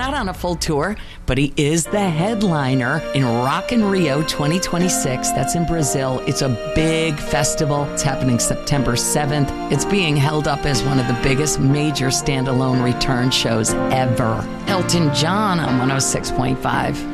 not on a full tour, but he is the headliner in Rock in Rio 2026. That's in Brazil. It's a big festival. It's happening September 7th. It's being held up as one of the biggest major standalone return shows ever. Elton John on 106.5.